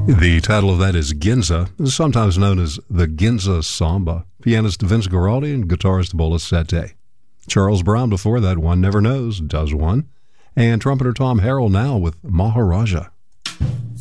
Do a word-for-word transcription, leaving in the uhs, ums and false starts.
The title of that is Ginza, sometimes known as the Ginza Samba. Pianist Vince Guaraldi and guitarist Bola Sete. Charles Brown before that, One Never Knows, does one. And trumpeter Tom Harrell now with Maharaja.